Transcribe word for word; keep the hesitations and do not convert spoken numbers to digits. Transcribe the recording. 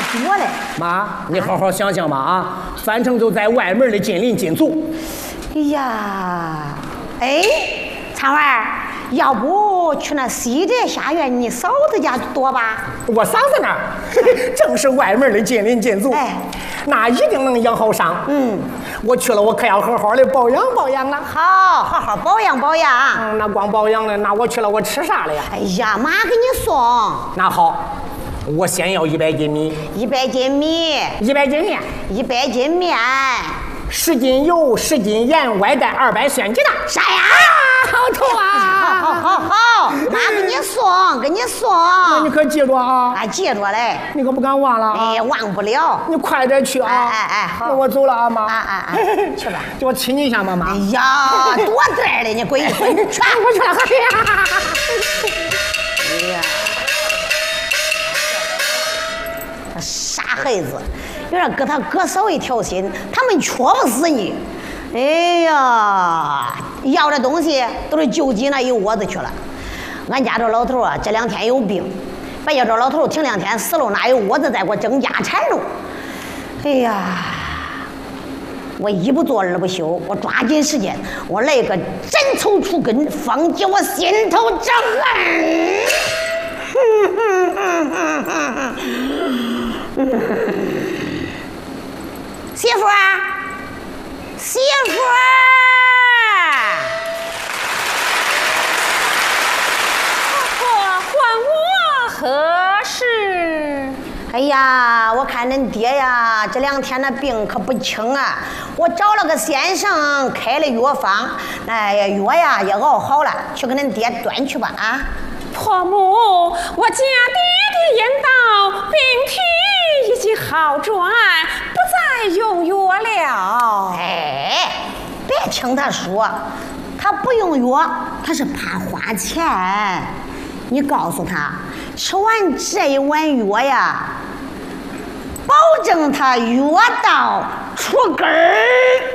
多嘞。 妈，你好好想想吧啊，反正就在外门的金林金足。 哎呀，哎，长娃儿，要不去那西宅下院你嫂子家躲吧？ 我嫂子那儿正是外门的金林金足， 哎， 那一定能养好伤。 嗯， 我去了，我可要好好的保养保养了。 好，好好保养保养。 嗯，那光保养了，那我去了，我吃啥了呀？ 哎呀，妈给你送。 那好，我先要一百斤米， 一百斤米， 一百斤面， 一百斤面， 十斤油，十斤盐，外带二百鲜鸡蛋。 啥呀？ 好痛啊！ 好好好好，妈给你送，给你送。 那你可记住啊！ 啊，记住嘞。 你可不敢忘了啊！ 哎，忘不了。 你快点去啊！ 哎哎哎，好， 那我走了啊，妈。 啊啊啊，去吧。 就我亲你一下，妈妈。 哎呀，多字儿嘞！你滚一滚，去， 我去了。 哎呀，这傻孩子，有点搁他哥嫂一条心，他们缺不死你。哎呀，要的东西都是救济那一窝子去了。俺家这老头啊，这两天有病，别叫这老头停两天死了，哪有窝子再给我争家产喽？哎呀，我一不做二不休，我抓紧时间，我来个斩草除根，方解我心头之恨。媳妇儿，媳妇儿， 还我何事？ 哎呀，我看恁爹呀，这两天那病可不轻啊！我找了个先生开了药方，那药呀也熬好了，去给恁爹端去吧啊！ 婆母，我家爹爹言道，病体已经好转，不再用药了。 哎，别听他说，他不用药，他是怕花钱。你告诉他，吃完这一碗药呀，保证他药到出根儿。